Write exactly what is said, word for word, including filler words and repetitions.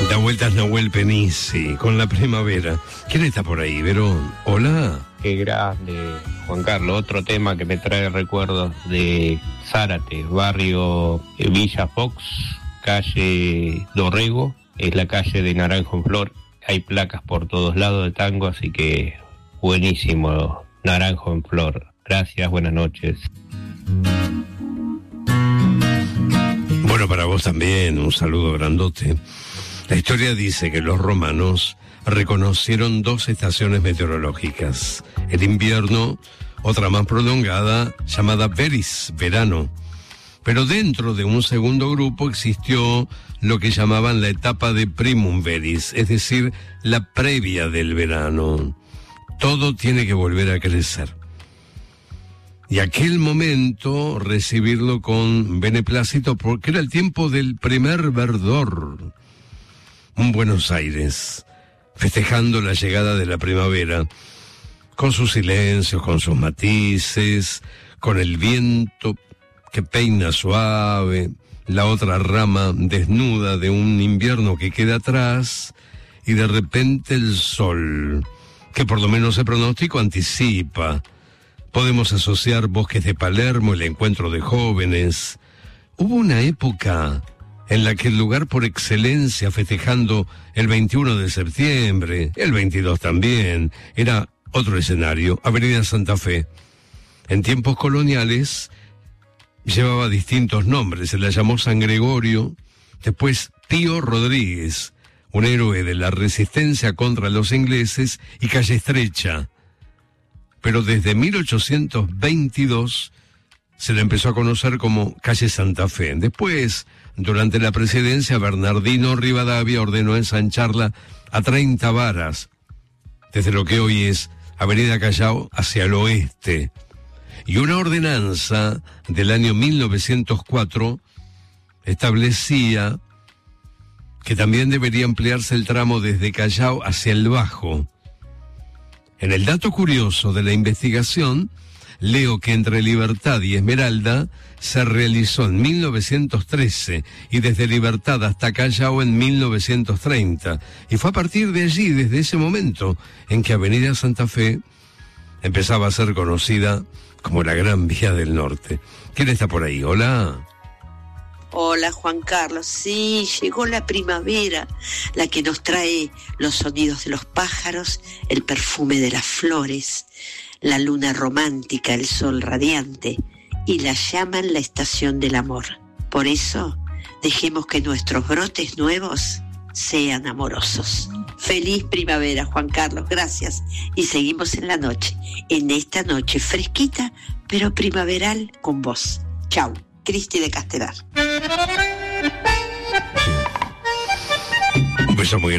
Da vueltas Nahuel Penisi con la primavera. ¿Quién está por ahí, Verón? Hola. Qué grande, Juan Carlos. Otro tema que me trae recuerdos de Zárate, barrio Villa Fox, calle Dorrego, es la calle de Naranjo en Flor. Hay placas por todos lados de tango, así que buenísimo, Naranjo en Flor. Gracias, buenas noches. Bueno, para vos también, un saludo grandote. La historia dice que los romanos reconocieron dos estaciones meteorológicas. El invierno, otra más prolongada, llamada veris, verano. Pero dentro de un segundo grupo existió lo que llamaban la etapa de primum veris, es decir, la previa del verano. Todo tiene que volver a crecer. Y aquel momento recibirlo con beneplácito porque era el tiempo del primer verdor. Un Buenos Aires, festejando la llegada de la primavera, con sus silencios, con sus matices, con el viento que peina suave, la otra rama desnuda de un invierno que queda atrás, y de repente el sol, que por lo menos el pronóstico anticipa. Podemos asociar Bosques de Palermo, el encuentro de jóvenes. Hubo una época en la que el lugar por excelencia festejando el veintiuno de septiembre, el veintidós también, era otro escenario, Avenida Santa Fe. En tiempos coloniales llevaba distintos nombres, se la llamó San Gregorio, después Pío Rodríguez, un héroe de la resistencia contra los ingleses, y Calle Estrecha. Pero desde mil ochocientos veintidós se la empezó a conocer como Calle Santa Fe. Después, durante la presidencia, Bernardino Rivadavia ordenó ensancharla a treinta varas, desde lo que hoy es Avenida Callao hacia el oeste. Y una ordenanza del año mil novecientos cuatro establecía que también debería ampliarse el tramo desde Callao hacia el Bajo. En el dato curioso de la investigación, leo que entre Libertad y Esmeralda se realizó en mil novecientos trece y desde Libertad hasta Callao en mil novecientos treinta. Y fue a partir de allí, desde ese momento, en que Avenida Santa Fe empezaba a ser conocida como la Gran Vía del Norte. ¿Quién está por ahí? Hola. Hola, Juan Carlos. Sí, llegó la primavera, la que nos trae los sonidos de los pájaros, el perfume de las flores, la luna romántica, el sol radiante, y la llaman la estación del amor. Por eso, dejemos que nuestros brotes nuevos sean amorosos. Feliz primavera, Juan Carlos, gracias. Y seguimos en la noche, en esta noche fresquita, pero primaveral con vos. Chau. Cristi de Castelar. Un beso muy